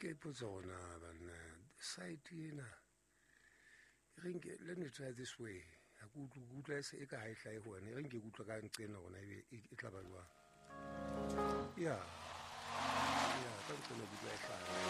ke ipotsa gona banna site ena let me try this way ha ku utlwa se e ka ha e hlae go wena ke utlwa ka ntsena gona e tla ba jwang ya ka ntsena ke utlwa e hlae